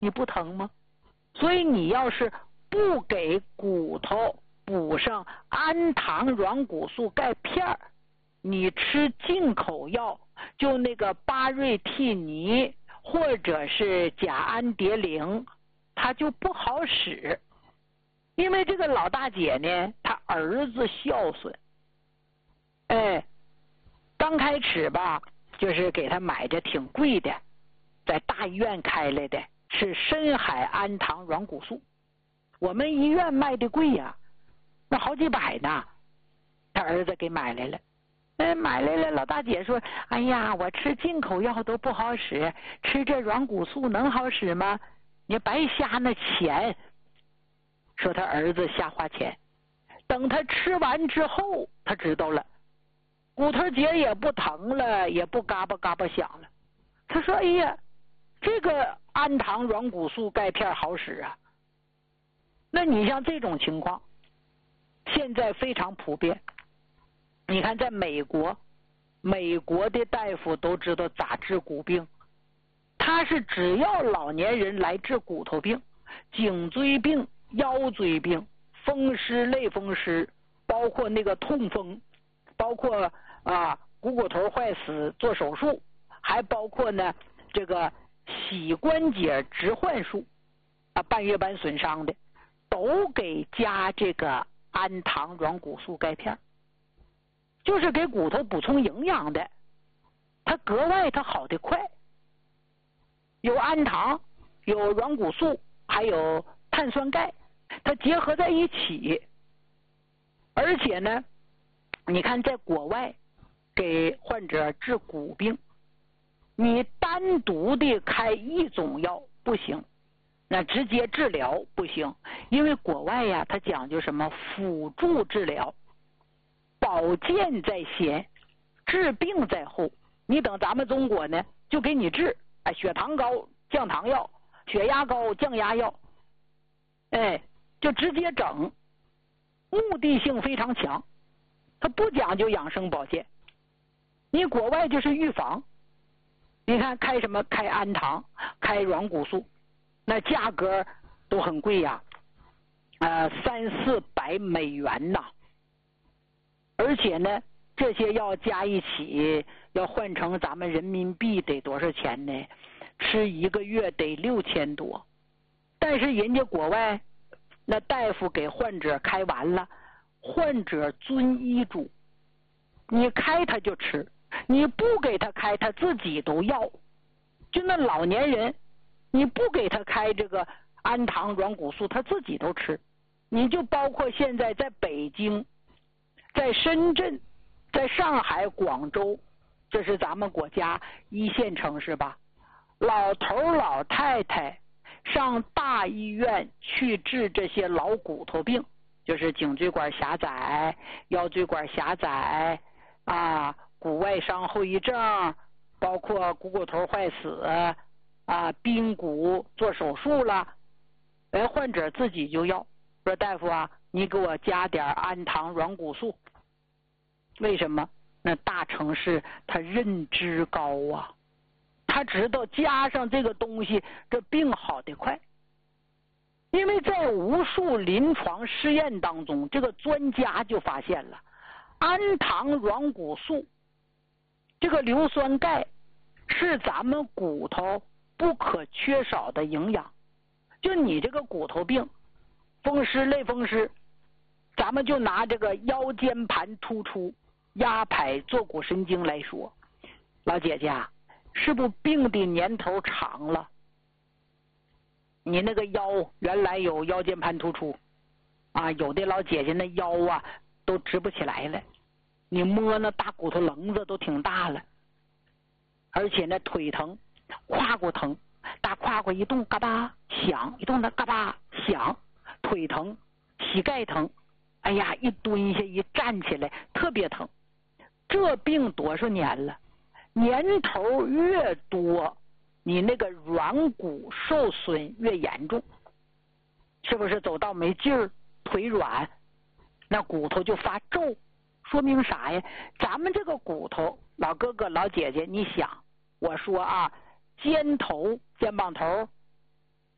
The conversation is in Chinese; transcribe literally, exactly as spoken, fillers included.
你不疼吗？所以你要是不给骨头补上氨糖软骨素钙片，你吃进口药，就那个巴瑞替尼或者是甲氨蝶呤，它就不好使。因为这个老大姐呢，她儿子孝顺，哎，刚开始吧，就是给她买的挺贵的，在大医院开来的，是深海氨糖软骨素。我们医院卖的贵呀、啊，那好几百呢。他儿子给买来了，哎，买来了。老大姐说：“哎呀，我吃进口药都不好使，吃这软骨素能好使吗？你白瞎那钱。”说他儿子瞎花钱。等他吃完之后，他知道了，骨头节也不疼了，也不嘎巴嘎巴响了。他说：“哎呀，这个氨糖软骨素钙片好使啊。”那你像这种情况，现在非常普遍。你看，在美国，美国的大夫都知道咋治骨病。他是只要老年人来治骨头病、颈椎病、腰椎病、风湿、类风湿，包括那个痛风，包括啊股骨头坏死做手术，还包括呢这个膝关节置换术啊半月板损伤的，都给加这个氨糖软骨素钙片，就是给骨头补充营养的，它格外它好得快。有氨糖，有软骨素，还有碳酸钙，它结合在一起。而且呢，你看在国外给患者治骨病，你单独的开一种药不行，那直接治疗不行，因为国外呀，它讲究什么辅助治疗，保健在先，治病在后。你等咱们中国呢，就给你治，哎，血糖高降糖药，血压高降压药，哎，就直接整，目的性非常强，它不讲究养生保健。你国外就是预防，你看开什么开氨糖，开软骨素，那价格都很贵呀、啊，呃，三四百美元呐。而且呢，这些药加一起，要换成咱们人民币得多少钱呢？吃一个月得六千多。但是人家国外那大夫给患者开完了，患者遵医嘱，你开他就吃，你不给他开他自己都要。就那老年人，你不给他开这个氨糖软骨素，他自己都吃。你就包括现在在北京、在深圳、在上海、广州，这是咱们国家一线城市吧，老头老太太上大医院去治这些老骨头病，就是颈椎管狭窄、腰椎管狭窄啊、骨外伤后遗症，包括股骨头坏死啊、髌骨做手术了，哎，患者自己就要说，大夫啊，你给我加点氨糖软骨素。为什么？那大城市他认知高啊，他知道加上这个东西，这病好得快。因为在无数临床试验当中，这个专家就发现了，氨糖软骨素这个硫酸钙是咱们骨头不可缺少的营养。就你这个骨头病，风湿类风湿，咱们就拿这个腰间盘突出、压迫坐骨神经来说，老姐姐啊，是不是病的年头长了？你那个腰原来有腰间盘突出啊，有的老姐姐那腰啊都直不起来了，你摸那大骨头棱子都挺大了，而且那腿疼、胯骨疼，大胯骨一动嘎巴响，一动那嘎巴响，腿疼、膝盖疼，哎呀，一蹲下一站起来特别疼。这病多少年了？年头越多，你那个软骨受损越严重，是不是走道没劲儿，腿软，那骨头就发皱？说明啥呀？咱们这个骨头，老哥哥老姐姐，你想，我说啊，肩头、肩膀头、